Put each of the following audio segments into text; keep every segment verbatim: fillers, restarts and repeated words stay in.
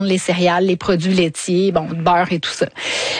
les céréales, les produits laitiers, bon, le beurre et tout ça.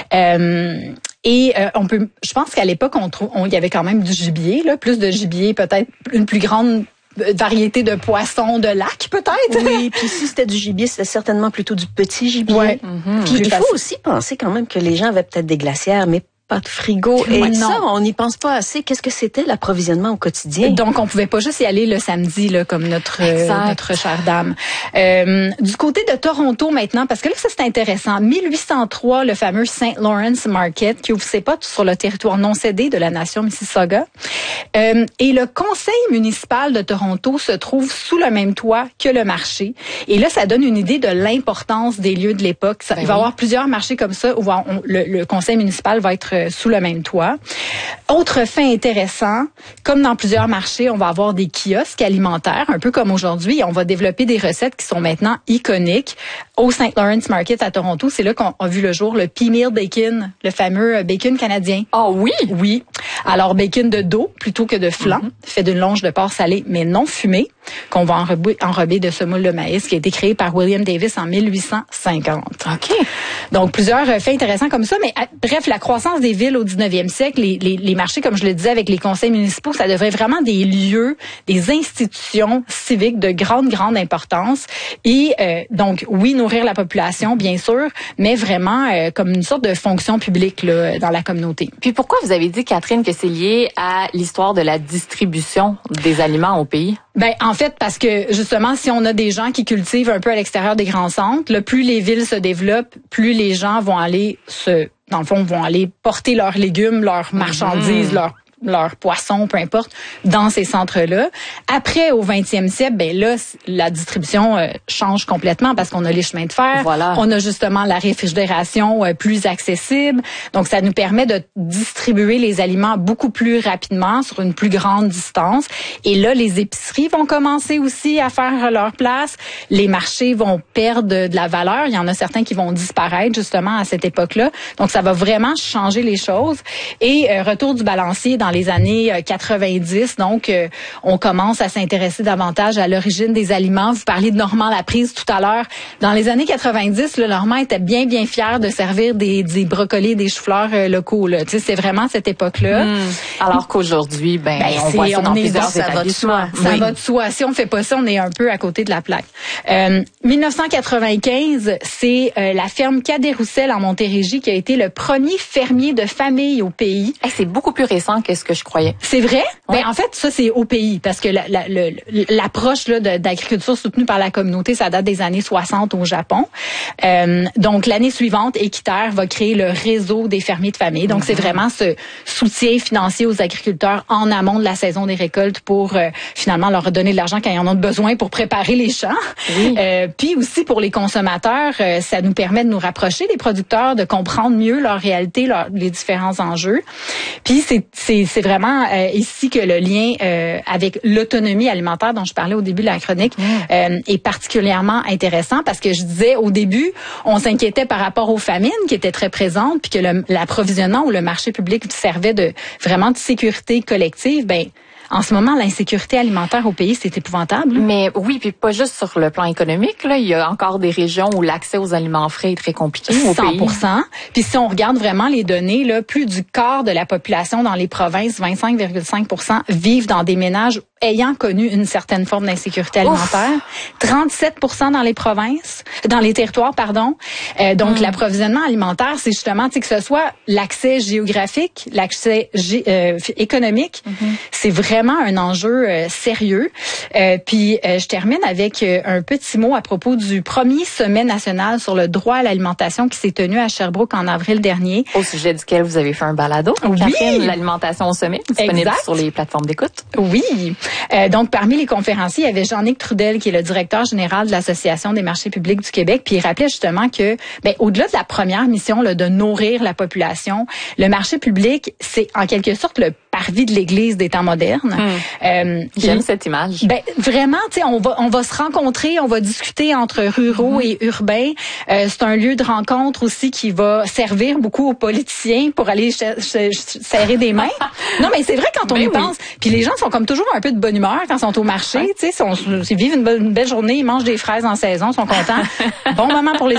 Euh, et euh, on peut, je pense qu'à l'époque, on trouve, on, il y avait quand même du gibier, là, plus de gibier, peut-être une plus grande variété de poissons de lac, peut-être. Oui, puis si c'était du gibier, c'était certainement plutôt du petit gibier. Ouais. Mm-hmm. Puis il facile. faut aussi penser quand même que les gens avaient peut-être des glacières, mais pas de frigo. Et ouais, ça, on n'y pense pas assez. Qu'est-ce que c'était l'approvisionnement au quotidien? Donc, on pouvait pas juste y aller le samedi, là, comme notre euh, notre chère dame. Euh, du côté de Toronto maintenant, parce que là, ça c'est intéressant. mille huit cent trois, le fameux Saint Lawrence Market qui ouvre ses portes sur le territoire non cédé de la nation Mississauga. Euh, et le conseil municipal de Toronto se trouve sous le même toit que le marché. Et là, ça donne une idée de l'importance des lieux de l'époque. Ça, ben il va y oui. avoir plusieurs marchés comme ça où on, le, le conseil municipal va être sous le même toit. Autre fait intéressant, comme dans plusieurs marchés, on va avoir des kiosques alimentaires, un peu comme aujourd'hui, et on va développer des recettes qui sont maintenant iconiques. Au Saint Lawrence Market à Toronto, c'est là qu'on a vu le jour le Pea-Meal Bacon, le fameux bacon canadien. Ah oh, oui? Oui. Alors, bacon de dos plutôt que de flan, mm-hmm. fait d'une longe de porc salé, mais non fumée, qu'on va enrober, enrober de semoule de maïs, qui a été créé par William Davis en mille huit cent cinquante. OK. Donc, plusieurs faits intéressants comme ça, mais bref, la croissance des villes au dix-neuvième siècle, les, les, les marchés, comme je le disais, avec les conseils municipaux, ça devrait vraiment des lieux, des institutions civiques de grande, grande importance. Et euh, donc, oui, nourrir la population, bien sûr, mais vraiment euh, comme une sorte de fonction publique là, dans la communauté. Puis pourquoi vous avez dit, Catherine, que c'est lié à l'histoire de la distribution des aliments au pays? Ben en fait, parce que justement, si on a des gens qui cultivent un peu à l'extérieur des grands centres, là, plus les villes se développent, plus les gens vont aller se dans le fond, vont aller porter leurs légumes, leurs marchandises, mmh. leurs leurs poissons, peu importe, dans ces centres-là. Après, au vingtième siècle, ben là, la distribution euh, change complètement parce qu'on a les chemins de fer, voilà. on a justement la réfrigération euh, plus accessible. Donc, ça nous permet de distribuer les aliments beaucoup plus rapidement sur une plus grande distance. Et là, les épiceries vont commencer aussi à faire leur place. Les marchés vont perdre de la valeur. Il y en a certains qui vont disparaître justement à cette époque-là. Donc, ça va vraiment changer les choses. Et euh, retour du balancier dans les années quatre-vingt-dix, donc euh, on commence à s'intéresser davantage à l'origine des aliments. Vous parliez de Normand Laprise tout à l'heure. Dans les années quatre-vingt-dix, le Normand était bien bien fier de servir des, des brocolis, des choux-fleurs euh, locaux. Là. Tu sais, c'est vraiment cette époque-là. Mmh. Alors qu'aujourd'hui, ben, ben on voit ça on dans est plusieurs ça va de soi. Oui. Ça va de soi. Si on fait pas ça, on est un peu à côté de la plaque. Euh, dix-neuf cent quatre-vingt-quinze, c'est euh, la ferme Cadet-Roussel en Montérégie qui a été le premier fermier de famille au pays. Hey, c'est beaucoup plus récent que ce que je croyais. C'est vrai? Ouais. Ben en fait, ça c'est au pays parce que la, la, la, l'approche là de, d'agriculture soutenue par la communauté, ça date des années soixante au Japon. Euh, donc l'année suivante, Équiterre va créer le réseau des fermiers de famille. Donc mm-hmm. c'est vraiment ce soutien financier aux agriculteurs en amont de la saison des récoltes pour euh, finalement leur donner de l'argent quand ils en ont besoin pour préparer les champs. Oui. Euh, puis aussi pour les consommateurs, euh, ça nous permet de nous rapprocher des producteurs, de comprendre mieux leur réalité, leur, les différents enjeux. Puis c'est c'est c'est vraiment euh, ici que le lien euh, avec l'autonomie alimentaire dont je parlais au début de la chronique mmh. euh, est particulièrement intéressant parce que je disais au début, on s'inquiétait par rapport aux famines qui étaient très présentes puis que le, l'approvisionnement ou le marché public servait de vraiment de sécurité collective. Ben en ce moment, l'insécurité alimentaire au pays, c'est épouvantable. Mais oui, puis pas juste sur le plan économique. Là, il y a encore des régions où l'accès aux aliments frais est très compliqué au pays. cent pour cent. Puis si on regarde vraiment les données, là, plus du quart de la population dans les provinces, vingt-cinq virgule cinq pour cent, vivent dans des ménages ayant connu une certaine forme d'insécurité alimentaire. Ouf. trente-sept pour cent dans les provinces, dans les territoires, pardon. Euh, donc, mmh. l'approvisionnement alimentaire, c'est justement, tu sais, que ce soit l'accès géographique, l'accès gé- euh, économique, mmh. c'est vraiment un enjeu euh, sérieux. Euh, puis, euh, je termine avec euh, un petit mot à propos du premier sommet national sur le droit à l'alimentation qui s'est tenu à Sherbrooke en avril dernier. Au sujet duquel vous avez fait un balado. Oui. Catherine, l'alimentation au sommet, disponible exact. Sur les plateformes d'écoute. Oui. Euh, donc, parmi les conférenciers, il y avait Jean-Nic Trudel, qui est le directeur général de l'Association des marchés publics du Québec, puis il rappelait justement que, ben, au-delà de la première mission là, de nourrir la population, le marché public, c'est en quelque sorte le parvis de l'Église des temps modernes. Hum. Euh, J'aime et, cette image. Ben vraiment, tu sais, on va on va se rencontrer, on va discuter entre ruraux hum. et urbains. Euh, c'est un lieu de rencontre aussi qui va servir beaucoup aux politiciens pour aller ch- ch- serrer des mains. Non, mais c'est vrai quand on ben y oui. pense. Puis les gens sont comme toujours un peu de bonne humeur quand ils sont au marché. Ouais. Tu sais, ils vivent une, une belle journée, ils mangent des fraises en saison, sont contents. Bon moment pour les